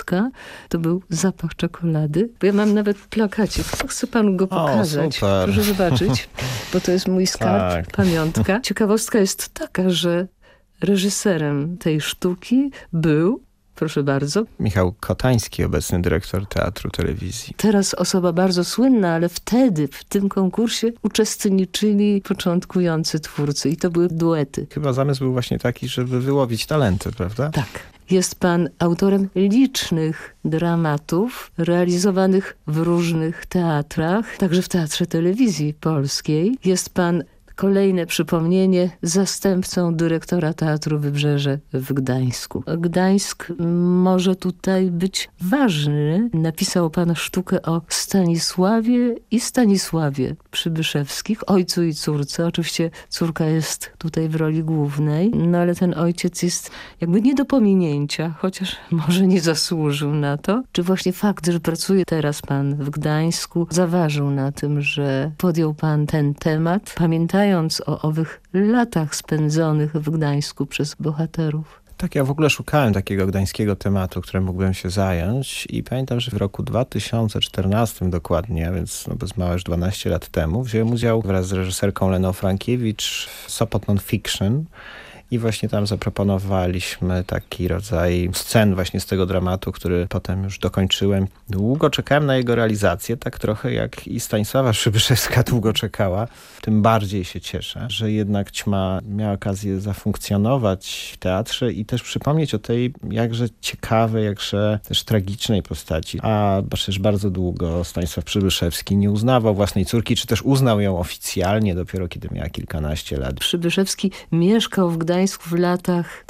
dziecka, to był zapach czekolady. Bo ja mam nawet plakacik. Chcę panu go pokazać. Super. Proszę zobaczyć, bo to jest mój skarb, pamiątka. Ciekawostka jest taka, że reżyserem tej sztuki był, proszę bardzo, Michał Kotański, obecny dyrektor Teatru Telewizji. teraz osoba bardzo słynna, ale wtedy w tym konkursie uczestniczyli początkujący twórcy i to były duety. Chyba zamysł był właśnie taki, żeby wyłowić talenty, prawda? Tak. Jest pan autorem licznych dramatów realizowanych w różnych teatrach, także w Teatrze Telewizji Polskiej. Jest pan, kolejne przypomnienie, zastępcą dyrektora Teatru Wybrzeże w Gdańsku. Gdańsk może tutaj być ważny. Napisał pan sztukę o Stanisławie i Stanisławie Przybyszewskich, ojcu i córce. Oczywiście córka jest tutaj w roli głównej, no ale ten ojciec jest jakby nie do pominięcia, chociaż może nie zasłużył na to. Czy właśnie fakt, że pracuje teraz pan w Gdańsku, zaważył na tym, że podjął pan ten temat, pamiętając o owych latach spędzonych w Gdańsku przez bohaterów? Tak, ja w ogóle szukałem takiego gdańskiego tematu, którym mógłbym się zająć i pamiętam, że w roku 2014 dokładnie, więc bez mała już 12 lat temu, wziąłem udział wraz z reżyserką Leną Frankiewicz w Sopot Non-Fiction i właśnie tam zaproponowaliśmy taki rodzaj scen właśnie z tego dramatu, który potem już dokończyłem. Długo czekałem na jego realizację, tak trochę jak i Stanisława Przybyszewska długo czekała. Tym bardziej się cieszę, że jednak Ćma miała okazję zafunkcjonować w teatrze i też przypomnieć o tej jakże ciekawej, jakże też tragicznej postaci. A przecież bardzo długo Stanisław Przybyszewski nie uznawał własnej córki, czy też uznał ją oficjalnie dopiero kiedy miała kilkanaście lat. Przybyszewski mieszkał w Gdańsku w latach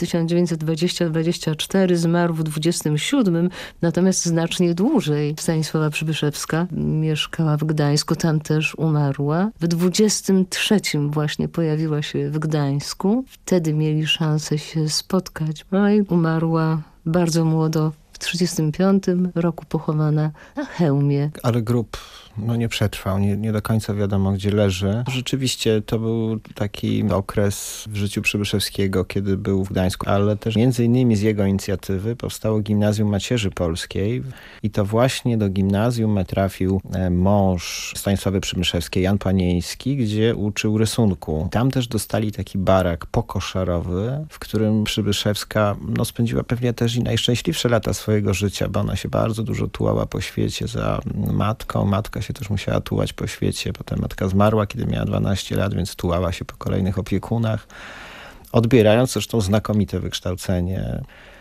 1920-24, zmarł w 27, natomiast znacznie dłużej Stanisława Przybyszewska mieszkała w Gdańsku, tam też umarła. W 23 właśnie pojawiła się w Gdańsku, wtedy mieli szansę się spotkać, no i umarła bardzo młodo, w 35 roku pochowana na Chełmie. Ale grób nie przetrwał, nie do końca wiadomo, gdzie leży. Rzeczywiście to był taki okres w życiu Przybyszewskiego, kiedy był w Gdańsku, ale też między innymi z jego inicjatywy powstało Gimnazjum Macierzy Polskiej i to właśnie do gimnazjum trafił mąż Stanisławy Przybyszewskiej, Jan Panieński, gdzie uczył rysunku. Tam też dostali taki barak pokoszarowy, w którym Przybyszewska spędziła pewnie też i najszczęśliwsze lata swojego życia, bo ona się bardzo dużo tułała po świecie za matką. Matka się też musiała tułać po świecie. Potem matka zmarła, kiedy miała 12 lat, więc tułała się po kolejnych opiekunach, odbierając zresztą znakomite wykształcenie.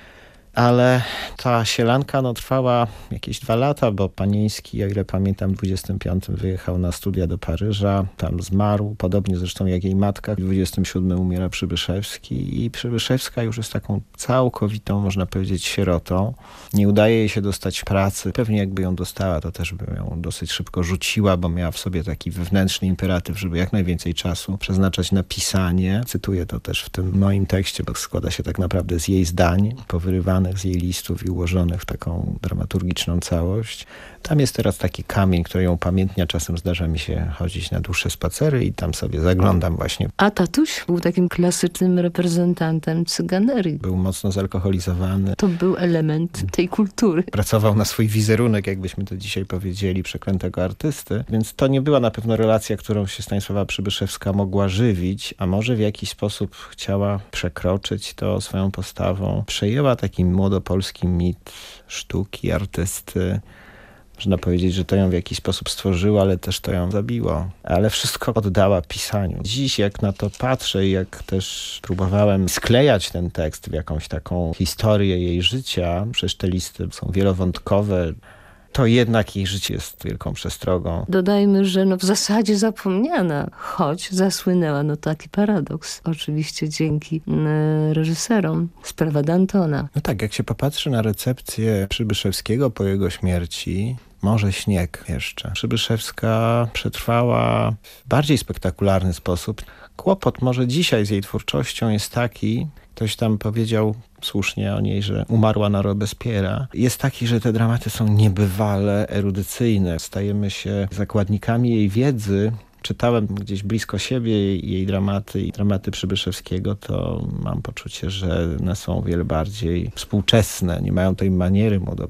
Ale ta sielanka trwała jakieś 2 lata, bo Panieński, o ile pamiętam, w 25 wyjechał na studia do Paryża, tam zmarł, podobnie zresztą jak jej matka. W 27 umiera Przybyszewski i Przybyszewska już jest taką całkowitą, można powiedzieć, sierotą. Nie udaje jej się dostać pracy. Pewnie jakby ją dostała, to też by ją dosyć szybko rzuciła, bo miała w sobie taki wewnętrzny imperatyw, żeby jak najwięcej czasu przeznaczać na pisanie. Cytuję to też w tym moim tekście, bo składa się tak naprawdę z jej zdań, powyrywanych z jej listów i ułożonych w taką dramaturgiczną całość. Tam jest teraz taki kamień, który ją upamiętnia. Czasem zdarza mi się chodzić na dłuższe spacery i tam sobie zaglądam właśnie. A tatuś był takim klasycznym reprezentantem cyganerii. Był mocno zalkoholizowany. To był element tej kultury. Pracował na swój wizerunek, jakbyśmy to dzisiaj powiedzieli, przeklętego artysty. Więc to nie była na pewno relacja, którą się Stanisława Przybyszewska mogła żywić, a może w jakiś sposób chciała przekroczyć to swoją postawą. Przejęła taki młodopolski mit sztuki, artysty. Można powiedzieć, że to ją w jakiś sposób stworzyło, ale też to ją zabiło. Ale wszystko oddała pisaniu. Dziś jak na to patrzę i jak też próbowałem sklejać ten tekst w jakąś taką historię jej życia, przecież te listy są wielowątkowe, to jednak jej życie jest wielką przestrogą. Dodajmy, że w zasadzie zapomniana, choć zasłynęła, taki paradoks. Oczywiście dzięki reżyserom. Sprawa Dantona. Tak, jak się popatrzy na recepcję Przybyszewskiego po jego śmierci, Może śnieg jeszcze. Przybyszewska przetrwała w bardziej spektakularny sposób. Kłopot może dzisiaj z jej twórczością jest taki, ktoś tam powiedział słusznie o niej, że umarła na Robespiera. Jest taki, że te dramaty są niebywale erudycyjne. Stajemy się zakładnikami jej wiedzy. Czytałem gdzieś blisko siebie jej dramaty i dramaty Przybyszewskiego, to mam poczucie, że one są o wiele bardziej współczesne. Nie mają tej maniery